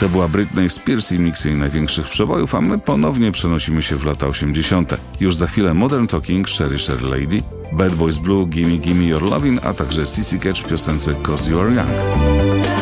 To była Britney Spears i miks jej największych przebojów, a my ponownie przenosimy się w lata 80. Już za chwilę Modern Talking, Sherry Lady, Bad Boys Blue, Gimme Gimme Your Lovin', a także CC Catch w piosence 'Cause You Are Young.